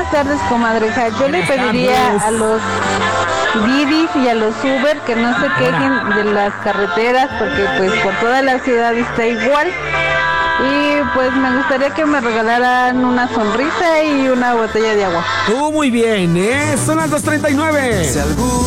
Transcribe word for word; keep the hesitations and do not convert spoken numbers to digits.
buenas tardes, comadreja. Yo le Buenas pediría tardes. a los Didis y a los Uber que no se quejen de las carreteras porque pues por toda la ciudad está igual. Y pues me gustaría que me regalaran una sonrisa y una botella de agua. Tú muy bien, ¿eh? Son las dos treinta y nueve. Si algún